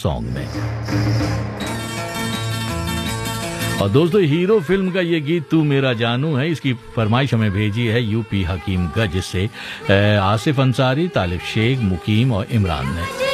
Song में। और दोस्तों, हीरो फिल्म का ये गीत तू मेरा जानू है, इसकी फरमाइश हमें भेजी है यूपी हकीम गंज से आसिफ अंसारी, तालिब शेख, मुकीम और इमरान ने।